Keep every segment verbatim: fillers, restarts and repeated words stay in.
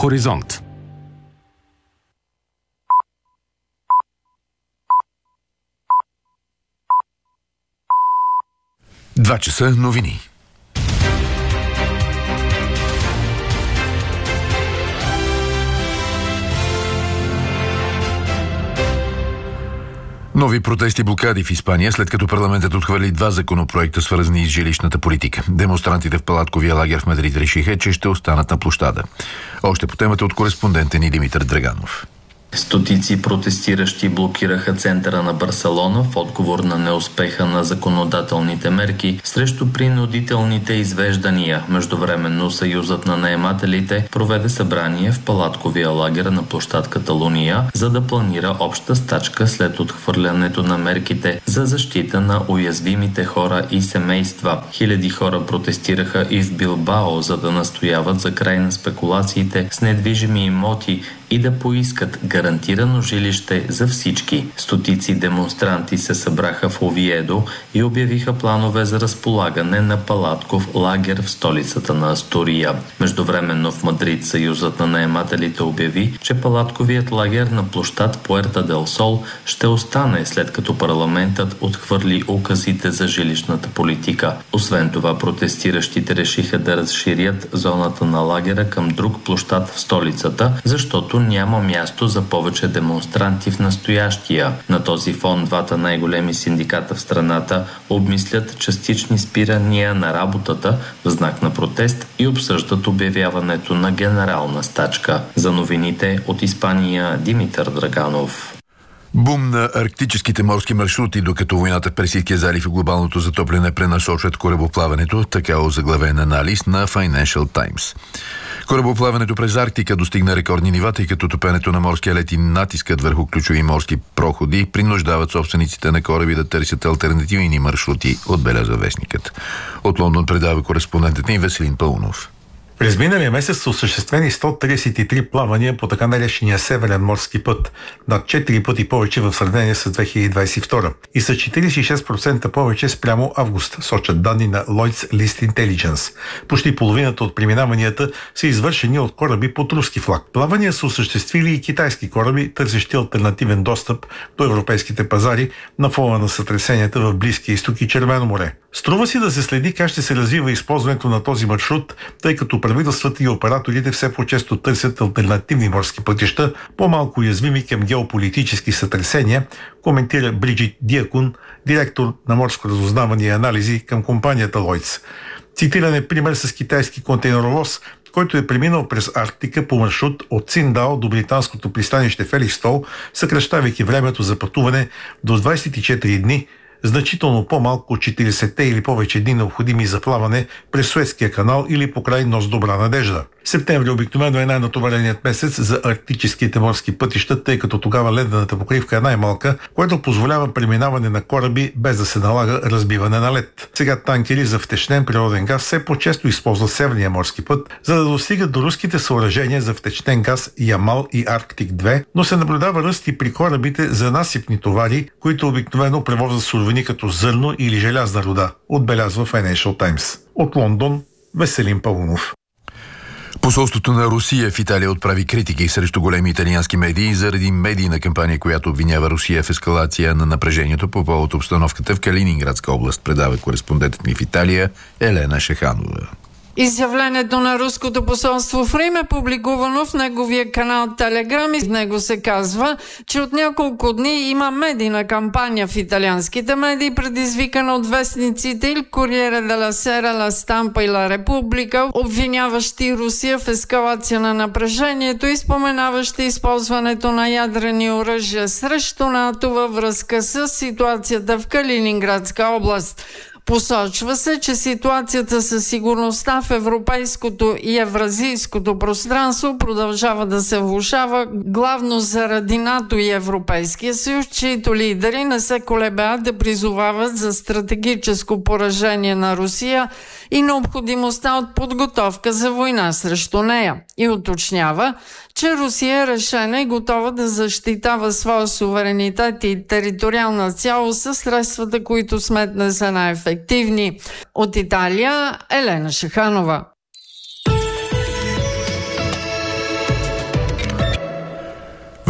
Хоризонт. Два часа новини. Нови протести и блокади в Испания, след като парламентът отхвърли два законопроекта, свързани с жилищната политика. Демонстрантите в палатковия лагер в Мадрид решиха, че ще останат на площада. Още по темата от кореспондента ни Димитър Драганов. Стотици протестиращи блокираха центъра на Барселона в отговор на неуспеха на законодателните мерки срещу принудителните извеждания. Междувременно Съюзът на наемателите проведе събрание в палатковия лагер на площад Каталуния, за да планира обща стачка след отхвърлянето на мерките за защита на уязвимите хора и семейства. Хиляди хора протестираха и в Билбао, за да настояват за край на спекулациите с недвижими имоти и да поискат гарантирано жилище за всички. Стотици демонстранти се събраха в Овиедо и обявиха планове за разполагане на палатков лагер в столицата на Астурия. Междувременно в Мадрид Съюзът на наемателите обяви, че палатковият лагер на площад Пуерта дел Сол ще остане, след като парламентът отхвърли указите за жилищната политика. Освен това, протестиращите решиха да разширят зоната на лагера към друг площад в столицата, защото няма място за повече демонстранти в настоящия. На този фон двата най-големи синдиката в страната обмислят частични спирания на работата в знак на протест и обсъждат обявяването на генерална стачка. За новините от Испания, Димитър Драганов. Бум на арктическите морски маршрути, докато войната в Персийския залив и глобалното затопляне пренасочват корабоплаването, така озаглавен анализ на Financial Times. Корабоплаването през Арктика достигна рекордни нива, тъй като топенето на морския лед и натискът върху ключови морски проходи принуждават собствениците на кораби да търсят алтернативни маршрути, отбеляза вестникът. От Лондон предава кореспондентът ни Веселин Паунов. През миналия месец са осъществени сто тридесет и три плавания по така наречения Северен морски път, над четири пъти повече в сравнение с две хиляди двадесет и втора и с четиридесет и шест процента повече спрямо август, сочат данни на Lloyd's List Intelligence. Почти половината от преминаванията са извършени от кораби под руски флаг. Плавания са осъществили и китайски кораби, търсещи алтернативен достъп до европейските пазари на фона на сътресенията в Близкия изток и Червено море. Струва си да се следи как ще се развива използването на този маршрут, тъй като правителствата и операторите все по-често търсят алтернативни морски пътища, по-малко уязвими към геополитически сътресения, коментира Бриджит Диакун, директор на морско разузнаване и анализи към компанията Lloyd's. Цитиран е пример с китайски контейнеровоз, който е преминал през Арктика по маршрут от Циндао до британското пристанище Феликстол, съкращавайки времето за пътуване до двадесет и четири дни, значително по-малко от четиридесетте или повече дни необходими за плаване през Суецкия канал или покрай нос Добра надежда. Септември обикновено е най-натовареният месец за арктическите морски пътища, тъй като тогава ледената покривка е най-малка, което позволява преминаване на кораби без да се налага разбиване на лед. Сега танкери за втечнен природен газ все по-често използват Северния морски път, за да достигат до руските съоръжения за втечнен газ Ямал и Арктик две, но се наблюдава ръст и при корабите за насипни товари, които обикновено превозват суровини като зърно или желязна руда, отбелязва Financial Times. От Лондон, Веселин Паунов. Посолството на Русия в Италия отправи критики срещу големи италиански медии заради медийна кампания, която обвинява Русия в ескалация на напрежението по повод обстановката в Калининградска област, предава кореспондентът ни в Италия Елена Шеханова. Изявлението на руското посолство в Рим е публикувано в неговия канал Телеграм и в него се казва, че от няколко дни има медийна кампания в италианските медии, предизвикана от вестниците Il Corriere della Sera, La Stampa и La Repubblica, обвиняващи Русия в ескалация на напрежението и споменаващи използването на ядрени оръжия срещу НАТО във връзка с ситуацията в Калининградска област. Посочва се, че ситуацията със сигурността в европейското и евразийското пространство продължава да се влошава, главно заради НАТО и Европейския съюз, чието лидери не се колебаят да призовават за стратегическо поражение на Русия и необходимостта от подготовка за война срещу нея. И уточнява, че Русия е решена и готова да защитава своя суверенитет и териториална цялост със средствата, които сметне за най-ефективни. От Италия, Елена Шеханова.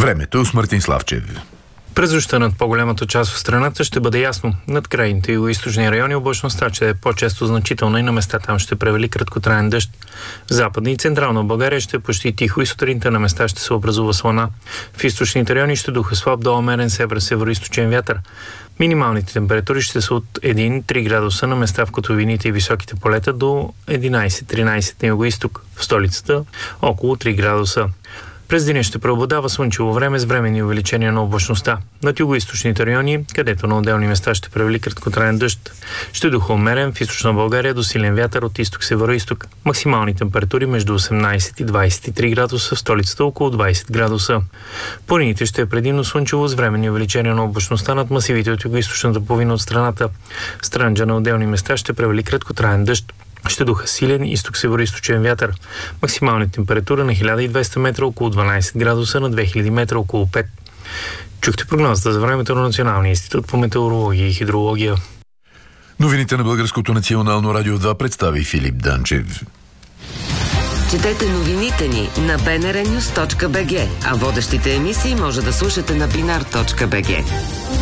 Времето с Мартин Славчев. През нощта над по-голямата част от страната ще бъде ясно. Над крайните югоизточни райони облачността ще е по-често значителна и на места там ще превали краткотраен дъжд. В Западна и Централна България ще е почти тихо и сутринта на места ще се образува слана. В източните райони ще духа слаб до умерен север-североизточен вятър. Минималните температури ще са от един до три градуса на места в котловините и високите полета до единайсет до тринайсет на югоизток. В столицата около три градуса. През деня ще преобладава слънчево време с временни увеличения на облачността. Над югоизточните райони, където на отделни места ще превали краткотраен дъжд, ще духа умерен в източна България до силен вятър от изток-североизток. Максимални температури между осемнайсет и двайсет и три градуса, в столицата около двайсет градуса. По линиите ще е предимно слънчево с временни увеличения на облачността над масивите от югоизточната половина от страната. В Странджа на отделни места ще превали краткотраен дъжд. Ще духа силен изток-североизточен вятър. Максимална температура на хиляда и двеста метра около дванайсет градуса, на две хиляди метра около пет. Чухте прогнозата за времето на Националния институт по метеорология и хидрология. Новините на Българското национално радио два представи Филип Данчев. Четете новините ни на би ен ар нюс точка би джи, а водещите емисии може да слушате на бинар точка би джи.